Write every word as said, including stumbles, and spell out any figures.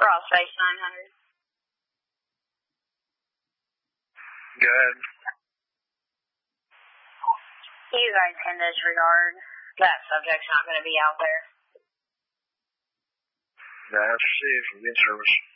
Cross Base nine hundred. Go ahead. You guys can disregard. That subject's not going to be out there. That's received from good service.